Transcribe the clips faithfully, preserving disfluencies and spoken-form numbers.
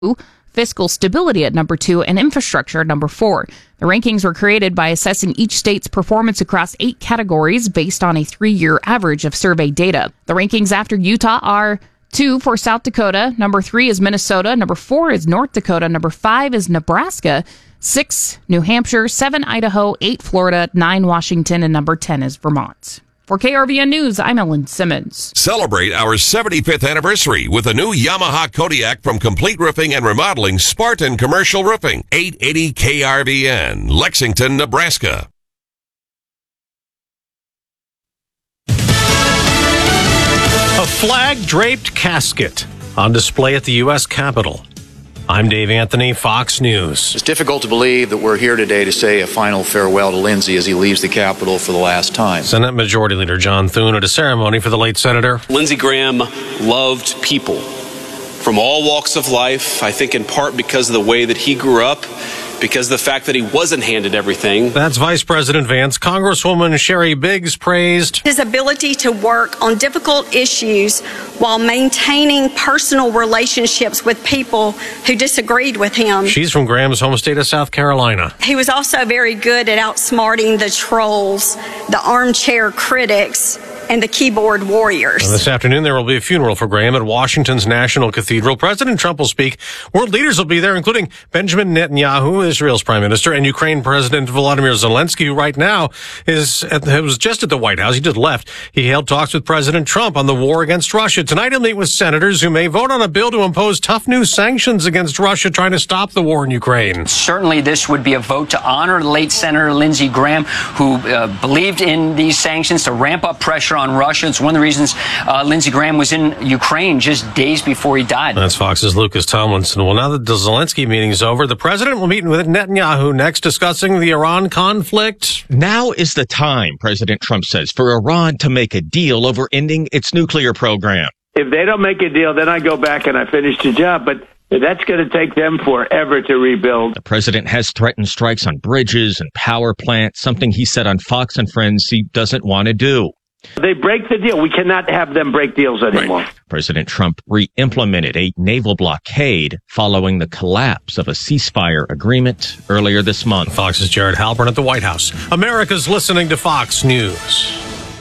fiscal stability at number two, and infrastructure at number four. The rankings were created by assessing each state's performance across eight categories based on a three-year average of survey data. The rankings after Utah are two for South Dakota, number three is Minnesota, number four is North Dakota, number five is Nebraska, six New Hampshire, seven Idaho, eight Florida, nine Washington, and number ten is Vermont. For K R V N News, I'm Ellen Simmons. Celebrate our seventy-fifth anniversary with a new Yamaha Kodiak from Complete Roofing and Remodeling Spartan Commercial Roofing. eight eighty K R V N, Lexington, Nebraska. A flag-draped casket on display at the U S Capitol. I'm Dave Anthony, Fox News. It's difficult to believe that we're here today to say a final farewell to Lindsey as he leaves the Capitol for the last time. Senate Majority Leader John Thune at a ceremony for the late senator. Lindsey Graham loved people from all walks of life, I think in part because of the way that he grew up, because of the fact that he wasn't handed everything. That's Vice President Vance. Congresswoman Sherry Biggs praised his ability to work on difficult issues while maintaining personal relationships with people who disagreed with him. She's from Graham's home state of South Carolina. He was also very good at outsmarting the trolls, the armchair critics, and the keyboard warriors. And this afternoon, there will be a funeral for Graham at Washington's National Cathedral. President Trump will speak. World leaders will be there, including Benjamin Netanyahu, Israel's prime minister, and Ukraine President Volodymyr Zelensky, who right now is at the, was just at the White House. He just left. He held talks with President Trump on the war against Russia. Tonight, he'll meet with senators who may vote on a bill to impose tough new sanctions against Russia, trying to stop the war in Ukraine. Certainly, this would be a vote to honor late Senator Lindsey Graham, who uh, believed in these sanctions to ramp up pressure on Russia. It's one of the reasons uh, Lindsey Graham was in Ukraine just days before he died. That's Fox's Lucas Tomlinson. Well, now that the Zelensky meeting is over, the president will meet with Netanyahu next, discussing the Iran conflict. Now is the time, President Trump says, for Iran to make a deal over ending its nuclear program. If they don't make a deal, then I go back and I finish the job. But that's going to take them forever to rebuild. The president has threatened strikes on bridges and power plants, something he said on Fox and Friends he doesn't want to do. They break the deal. We cannot have them break deals anymore. Right. President Trump re-implemented a naval blockade following the collapse of a ceasefire agreement earlier this month. Fox's Jared Halpern at the White House. America's listening to Fox News.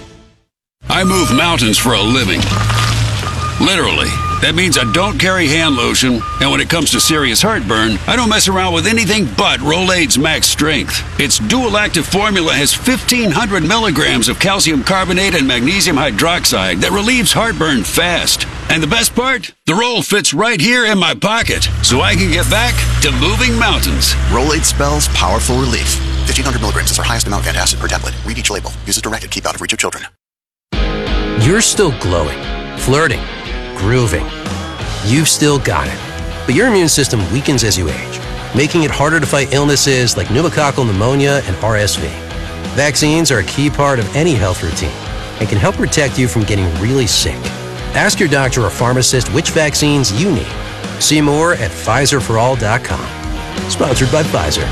I move mountains for a living. Literally. That means I don't carry hand lotion, and when it comes to serious heartburn, I don't mess around with anything but Rolaids Max Strength. Its dual-active formula has fifteen hundred milligrams of calcium carbonate and magnesium hydroxide that relieves heartburn fast. And the best part? The roll fits right here in my pocket, so I can get back to moving mountains. Rolaids spells powerful relief. fifteen hundred milligrams is our highest amount of antacid per tablet. Read each label. Use as directed. Keep out of reach of children. You're still glowing, flirting, grooving. You've still got it. But your immune system weakens as you age, making it harder to fight illnesses like pneumococcal pneumonia and R S V. Vaccines are a key part of any health routine and can help protect you from getting really sick. Ask your doctor or pharmacist which vaccines you need. See more at Pfizer for all dot com. Sponsored by Pfizer.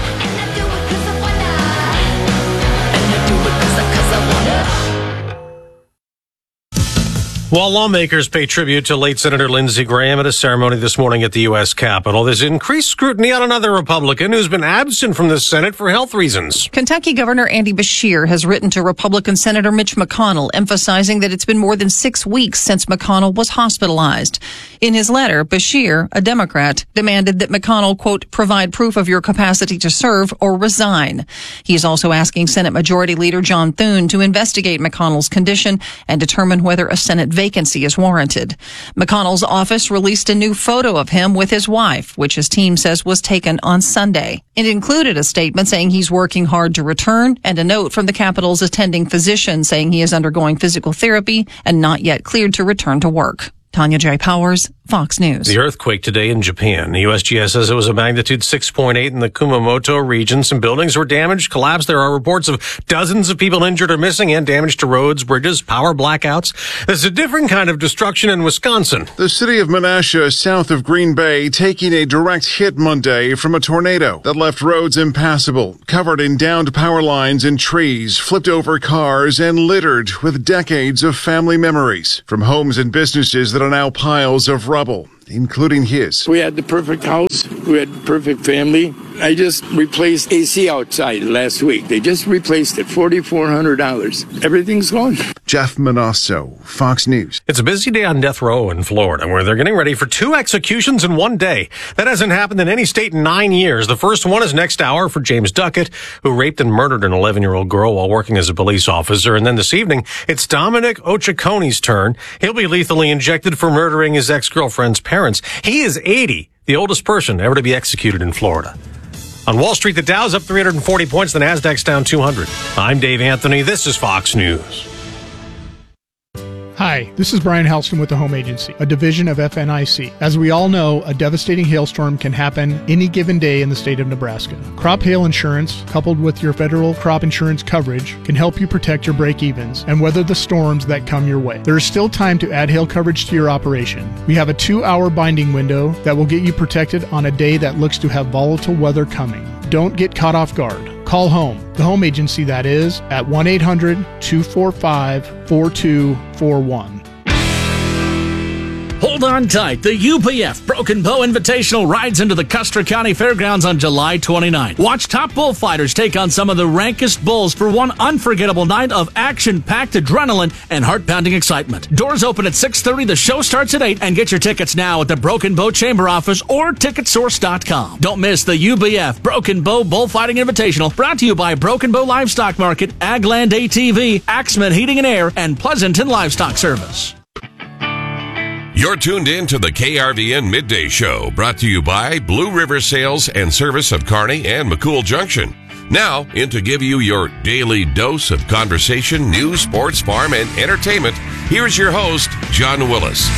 While lawmakers pay tribute to late Senator Lindsey Graham at a ceremony this morning at the U S Capitol, there's increased scrutiny on another Republican who's been absent from the Senate for health reasons. Kentucky Governor Andy Beshear has written to Republican Senator Mitch McConnell, emphasizing that it's been more than six weeks since McConnell was hospitalized. In his letter, Beshear, a Democrat, demanded that McConnell, quote, provide proof of your capacity to serve or resign. He's also asking Senate Majority Leader John Thune to investigate McConnell's condition and determine whether a Senate vacancy is warranted. McConnell's office released a new photo of him with his wife, which his team says was taken on Sunday. It included a statement saying he's working hard to return and a note from the Capitol's attending physician saying he is undergoing physical therapy and not yet cleared to return to work. Tanya J. Powers, Fox News. The earthquake today in Japan. The U S G S says it was a magnitude six point eight in the Kumamoto region. Some buildings were damaged, collapsed. There are reports of dozens of people injured or missing and damage to roads, bridges, power blackouts. There's a different kind of destruction in Wisconsin. The city of Menasha, south of Green Bay, taking a direct hit Monday from a tornado that left roads impassable, covered in downed power lines and trees, flipped over cars, and littered with decades of family memories. From homes and businesses that are now piles of rubble. including his. We had the perfect house. We had the perfect family. I just replaced A C outside last week. They just replaced it, four thousand four hundred dollars. Everything's gone. Jeff Manasso, Fox News. It's a busy day on death row in Florida, where they're getting ready for two executions in one day. That hasn't happened in any state in nine years. The first one is next hour for James Duckett, who raped and murdered an eleven-year-old girl while working as a police officer. And then this evening, it's Dominic Ochacone's turn. He'll be lethally injected for murdering his ex-girlfriend's parents. He is eighty, the oldest person ever to be executed in Florida. On Wall Street, the Dow's up three hundred forty points, the Nasdaq's down two hundred. I'm Dave Anthony. This is Fox News. Hi, this is Brian Halston with the Home Agency, a division of F N I C. As we all know, a devastating hailstorm can happen any given day in the state of Nebraska. Crop hail insurance, coupled with your federal crop insurance coverage, can help you protect your break-evens and weather the storms that come your way. There is still time to add hail coverage to your operation. We have a two-hour binding window that will get you protected on a day that looks to have volatile weather coming. Don't get caught off guard. Call home, the home agency that is, at one eight hundred two four five four two four one. Hold on tight. The U P F Broken Bow Invitational rides into the Custer County Fairgrounds on July twenty-ninth. Watch top bullfighters take on some of the rankest bulls for one unforgettable night of action-packed adrenaline and heart-pounding excitement. Doors open at six thirty, the show starts at eight, and get your tickets now at the Broken Bow Chamber office or ticket source dot com. Don't miss the U B F Broken Bow Bullfighting Invitational, brought to you by Broken Bow Livestock Market, Agland A T V, Axman Heating and Air, and Pleasanton Livestock Service. You're tuned in to the K R V N Midday Show, brought to you by Blue River Sales and Service of Kearney and McCool Junction. Now, in to give you your daily dose of conversation, news, sports, farm, and entertainment, here's your host, John Willis.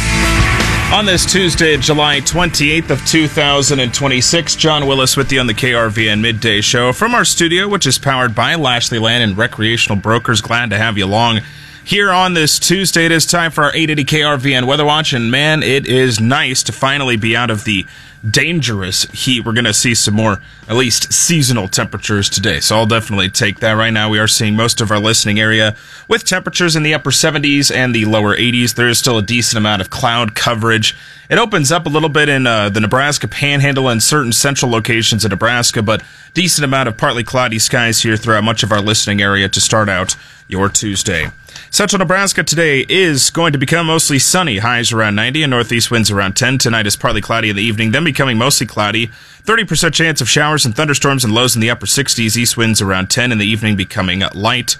On this Tuesday, July twenty-eighth of two thousand twenty-six, John Willis with you on the K R V N Midday Show from our studio, which is powered by Lashley Land and Recreational Brokers. Glad to have you along. Here on this Tuesday, it is time for our eight eighty K R V N Weather Watch, and man, it is nice to finally be out of the dangerous heat. We're going to see some more, at least seasonal temperatures today, so I'll definitely take that. Right now, we are seeing most of our listening area with temperatures in the upper seventies and the lower eighties. There is still a decent amount of cloud coverage. It opens up a little bit in uh, the Nebraska Panhandle and certain central locations of Nebraska, but decent amount of partly cloudy skies here throughout much of our listening area to start out your Tuesday. Central Nebraska today is going to become mostly sunny. Highs around ninety and northeast winds around ten. Tonight is partly cloudy in the evening, then becoming mostly cloudy. thirty percent chance of showers and thunderstorms and lows in the upper sixties. East winds around ten in the evening, becoming light.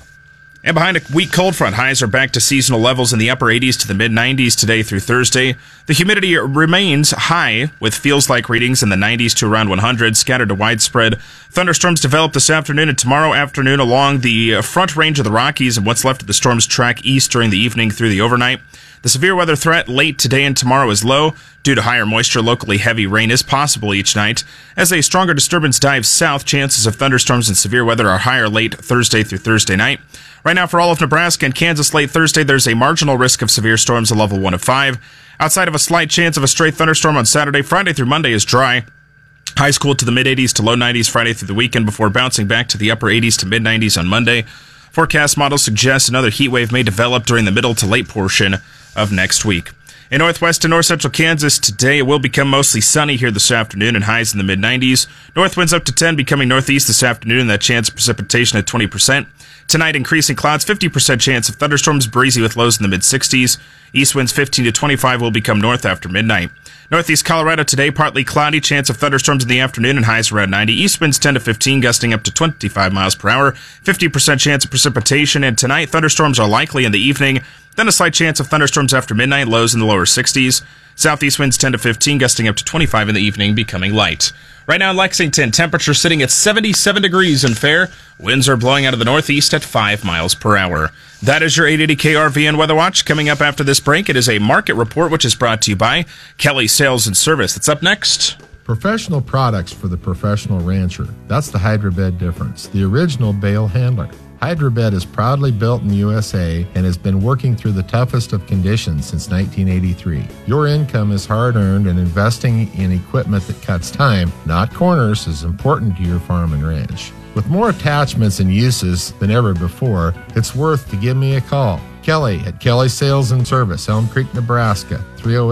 And behind a weak cold front, highs are back to seasonal levels in the upper eighties to the mid nineties today through Thursday. The humidity remains high, with feels-like readings in the nineties to around one hundred, scattered to widespread. Thunderstorms develop this afternoon and tomorrow afternoon along the front range of the Rockies and what's left of the storm's track east during the evening through the overnight. The severe weather threat late today and tomorrow is low. Due to higher moisture, locally heavy rain is possible each night. As a stronger disturbance dives south, chances of thunderstorms and severe weather are higher late Thursday through Thursday night. Right now, for all of Nebraska and Kansas late Thursday, there's a marginal risk of severe storms, a level one of five. Outside of a slight chance of a stray thunderstorm on Saturday, Friday through Monday is dry. Highs cool to the mid-eighties to low nineties Friday through the weekend before bouncing back to the upper eighties to mid-nineties on Monday. Forecast models suggest another heat wave may develop during the middle to late portion of next week. In northwest and north central Kansas today, it will become mostly sunny here this afternoon and highs in the mid nineties. North winds up to ten, becoming northeast this afternoon, and that chance of precipitation at twenty percent. Tonight, increasing clouds, fifty percent chance of thunderstorms, breezy with lows in the mid sixties. East winds fifteen to twenty-five will become north after midnight. Northeast Colorado today, partly cloudy, chance of thunderstorms in the afternoon and highs around ninety. East winds ten to fifteen, gusting up to twenty-five miles per hour. fifty percent chance of precipitation, and tonight thunderstorms are likely in the evening. Then a slight chance of thunderstorms after midnight, lows in the lower sixties. Southeast winds ten to fifteen, gusting up to twenty-five in the evening, becoming light. Right now in Lexington, temperature sitting at seventy-seven degrees and fair. Winds are blowing out of the northeast at five miles per hour. That is your eight eighty K R V N Weather Watch. Coming up after this break, it is a market report, which is brought to you by Kelly Sales and Service. That's up next. Professional products for the professional rancher. That's the Hydrobed difference, the original bale handler. Hydrobed is proudly built in the U S A and has been working through the toughest of conditions since nineteen eighty-three. Your income is hard-earned, and investing in equipment that cuts time, not corners, is important to your farm and ranch. With more attachments and uses than ever before, it's worth to give me a call. Kelly at Kelly Sales and Service, Elm Creek, Nebraska, three oh eight,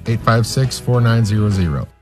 eight five six, four nine zero zero.